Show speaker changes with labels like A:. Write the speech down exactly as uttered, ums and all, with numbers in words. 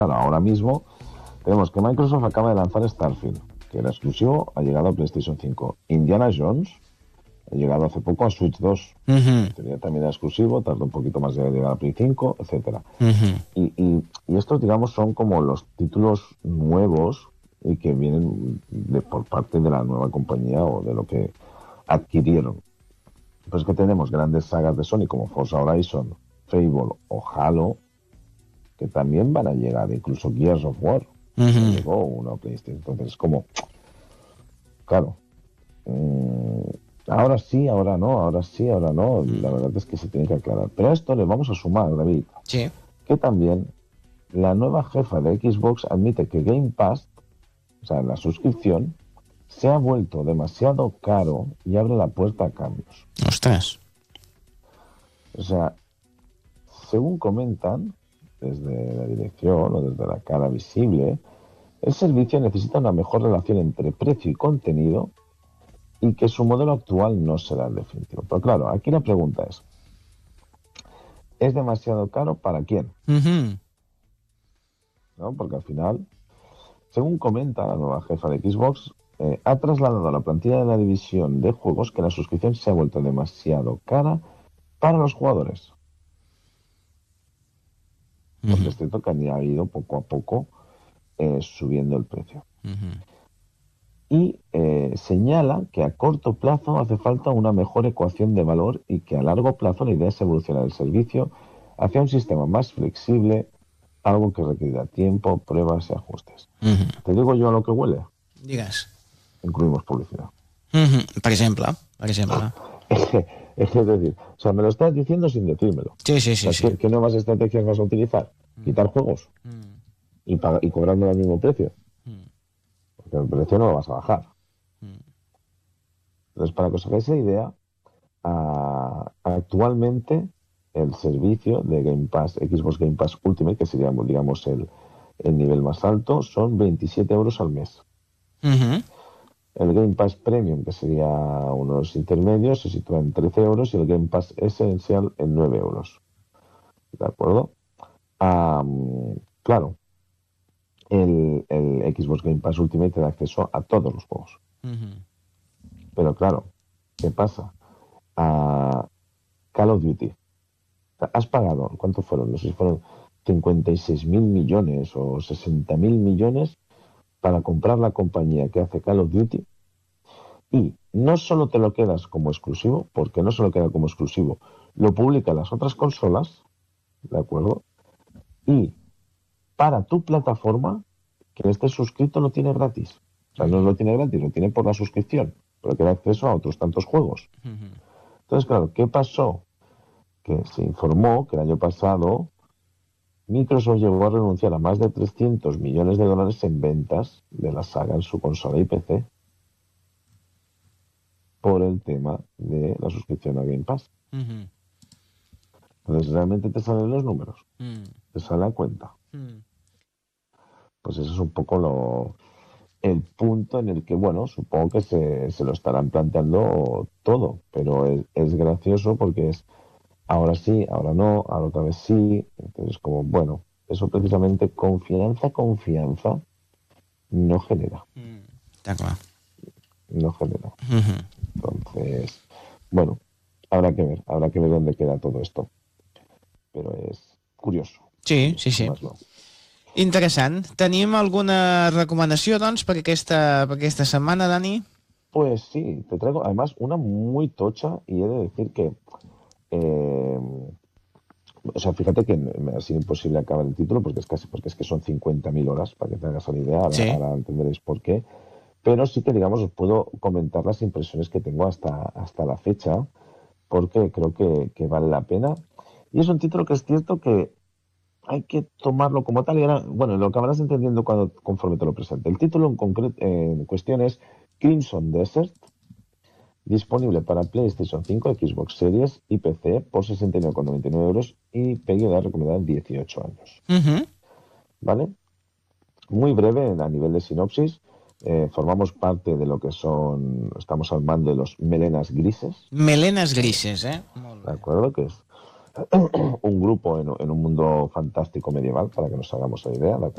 A: claro, ahora mismo tenemos que Microsoft acaba de lanzar Starfield, que era exclusivo, ha llegado a PlayStation cinco. Indiana Jones ha llegado hace poco a Switch dos.
B: Uh-huh.
A: Tenía también exclusivo, tardó un poquito más de llegar a Play cinco, etcétera.
B: Uh-huh.
A: Y, y, y estos, digamos, son como los títulos nuevos y que vienen de, por parte de la nueva compañía o de lo que adquirieron. Pues que tenemos grandes sagas de Sony como Forza Horizon, Fable o Halo, que también van a llegar, incluso Gears of War.
B: Uh-huh.
A: Llegó uno a PlayStation. Entonces es como, claro, mmm, ahora sí, ahora no, ahora sí, ahora no. La verdad es que se tiene que aclarar. Pero a esto le vamos a sumar, David,
B: sí.
A: que también la nueva jefa de Xbox admite que Game Pass, o sea, la suscripción, se ha vuelto demasiado caro y abre la puerta a cambios.
B: Ostras.
A: O sea, según comentan desde la dirección o desde la cara visible, el servicio necesita una mejor relación entre precio y contenido y que su modelo actual no será el definitivo. Pero claro, aquí la pregunta es, ¿es demasiado caro para quién?
B: Uh-huh.
A: ¿No? Porque al final, según comenta la nueva jefa de Xbox, eh, ha trasladado a la plantilla de la división de juegos que la suscripción se ha vuelto demasiado cara para los jugadores. Porque
B: Uh-huh.
A: es cierto que han ido poco a poco eh, subiendo el precio.
B: Uh-huh.
A: Y eh, señala que a corto plazo hace falta una mejor ecuación de valor y que a largo plazo la idea es evolucionar el servicio hacia un sistema más flexible, algo que requerirá tiempo, pruebas y ajustes.
B: Uh-huh.
A: ¿Te digo yo a lo que huele?
B: Digues.
A: Incluimos publicidad.
B: Uh-huh. Per exemple, per exemple.
A: Es que, es que es decir, o sea, me lo estás diciendo sin decírmelo.
B: Sí, sí, sí.
A: O sea,
B: sí.
A: ¿qué, ¿qué nuevas estrategias vas a utilizar? ¿Quitar juegos?
B: Uh-huh.
A: ¿Y, pag- y cobrando al mismo precio?
B: Uh-huh.
A: Porque el precio no lo vas a bajar.
B: Uh-huh.
A: Entonces, para que os hagáis la idea, a, actualmente el servicio de Game Pass, Xbox Game Pass Ultimate, que sería, digamos, el, el nivel más alto, son veintisiete euros al mes.
B: Uh-huh.
A: El Game Pass Premium, que sería unos intermedios, se sitúa en trece euros y el Game Pass Essential en nueve euros. ¿De acuerdo? Um, claro, el, el Xbox Game Pass Ultimate te da acceso a todos los juegos.
B: Uh-huh.
A: Pero claro, ¿qué pasa? A Call of Duty. ¿Has pagado? ¿Cuánto fueron? No sé si fueron cincuenta y seis mil millones o sesenta mil millones para comprar la compañía que hace Call of Duty. Y no solo te lo quedas como exclusivo, porque no se lo queda como exclusivo, lo publica en las otras consolas, ¿de acuerdo? Y para tu plataforma, que esté suscrito lo tiene gratis. O sea, no lo tiene gratis, lo tiene por la suscripción, pero que da acceso a otros tantos juegos.
B: Uh-huh.
A: Entonces, claro, ¿qué pasó? Que se informó que el año pasado Microsoft llegó a renunciar a más de trescientos millones de dólares en ventas de la saga en su consola y P C por el tema de la suscripción a Game Pass.
B: Uh-huh.
A: Entonces, ¿realmente te salen los números?
B: Uh-huh.
A: ¿Te sale la cuenta?
B: Uh-huh.
A: Pues eso es un poco lo, el punto en el que, bueno, supongo que se, se lo estarán planteando todo, pero es, es gracioso porque es ahora sí, ahora no, ahora otra vez sí. Entonces, como, bueno, eso precisamente confianza, confianza no genera.
B: Uh-huh. Està clar.
A: No genera.
B: Uh-huh.
A: Entonces, bueno, habrá que ver, habrá que ver dónde queda todo esto. Pero es curioso.
B: Sí, sí, sí.
A: Más no.
B: Interessant. Tenim alguna recomanació, doncs, per aquesta, per aquesta setmana, Dani?
A: Pues sí, te traigo además una muy tocha y he de decir que eh, o sea, fíjate que me ha sido imposible acabar el título porque es casi porque es que son cincuenta mil horas, para que te hagas una idea, ahora,
B: Sí.
A: ahora entenderéis por qué. Pero sí que, digamos, os puedo comentar las impresiones que tengo hasta, hasta la fecha, porque creo que, que vale la pena. Y es un título que es cierto que hay que tomarlo como tal y ahora, bueno, lo acabarás entendiendo cuando, conforme te lo presente. El título en, concreto, eh, en cuestión es Crimson Desert, disponible para PlayStation cinco, Xbox Series y P C por sesenta y nueve con noventa y nueve euros y periodo recomendado dieciocho años.
B: Uh-huh.
A: ¿Vale? Muy breve a nivel de sinopsis. Eh, formamos parte de lo que son, estamos al mando de los Melenas Grises.
B: Melenes grises, eh? Molt
A: ¿De
B: bé.
A: acuerdo? Que es un grupo en, en un mundo fantástico medieval, para que nos hagamos la idea, ¿de acuerdo?